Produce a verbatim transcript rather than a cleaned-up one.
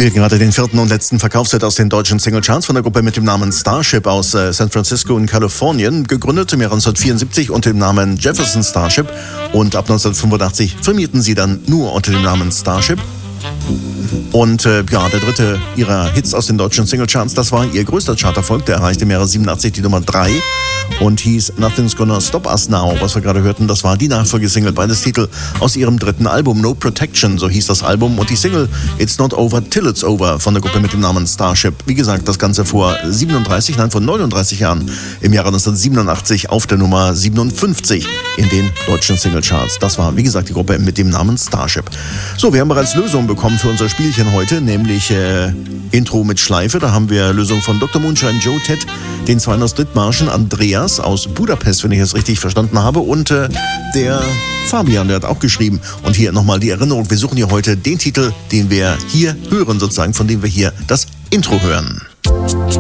Wir hatten gerade den vierten und letzten Verkaufshit aus den deutschen Singlecharts von der Gruppe mit dem Namen Starship aus äh, San Francisco in Kalifornien, gegründet im Jahr neunzehnhundertvierundsiebzig unter dem Namen Jefferson Starship, und ab neunzehnhundertfünfundachtzig firmierten sie dann nur unter dem Namen Starship. Und äh, ja, der dritte ihrer Hits aus den deutschen Singlecharts, das war ihr größter Charterfolg, der erreichte im Jahre siebenundachtzig die Nummer drei und hieß Nothing's Gonna Stop Us Now. Was wir gerade hörten, das war die Nachfolgesingle, beides Titel aus ihrem dritten Album, No Protection, so hieß das Album, und die Single It's Not Over Till It's Over von der Gruppe mit dem Namen Starship. Wie gesagt, das Ganze vor siebenunddreißig, nein, vor neununddreißig Jahren, im Jahre neunzehnhundertsiebenundachtzig auf der Nummer siebenundfünfzig in den deutschen Singlecharts. Das war, wie gesagt, die Gruppe mit dem Namen Starship. So, wir haben bereits Lösungen bekommen für unser Spielchen heute, nämlich äh, Intro mit Schleife. Da haben wir Lösung von Doktor Moonshine, Joe Ted, den Zweien aus Dithmarschen, Andreas aus Budapest, wenn ich es richtig verstanden habe, und äh, der Fabian, der hat auch geschrieben. Und hier nochmal die Erinnerung, wir suchen hier heute den Titel, den wir hier hören, sozusagen, von dem wir hier das Intro hören.